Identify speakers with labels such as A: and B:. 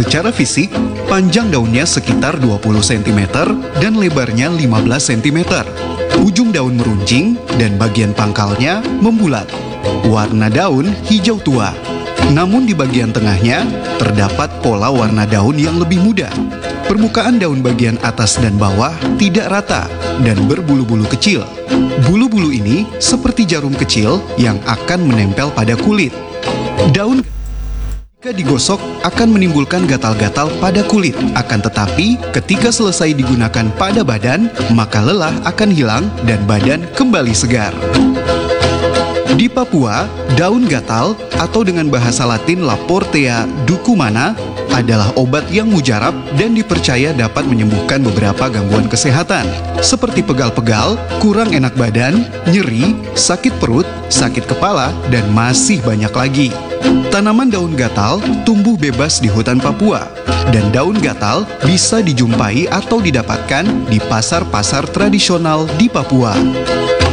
A: Secara fisik, panjang daunnya sekitar 20 cm dan lebarnya 15 cm. Ujung daun meruncing dan bagian pangkalnya membulat. Warna daun hijau tua. Namun di bagian tengahnya terdapat pola warna daun yang lebih muda. Permukaan daun bagian atas dan bawah tidak rata dan berbulu-bulu kecil. Bulu-bulu ini seperti jarum kecil yang akan menempel pada kulit. Daun jika digosok akan menimbulkan gatal-gatal pada kulit. Akan tetapi, ketika selesai digunakan pada badan, maka lelah akan hilang dan badan kembali segar. Di Papua, daun gatal atau dengan bahasa Latin Laportea ducumana adalah obat yang mujarab dan dipercaya dapat menyembuhkan beberapa gangguan kesehatan seperti pegal-pegal, kurang enak badan, nyeri, sakit perut, sakit kepala, dan masih banyak lagi. Tanaman daun gatal tumbuh bebas di hutan Papua, dan daun gatal bisa dijumpai atau didapatkan di pasar-pasar tradisional di Papua.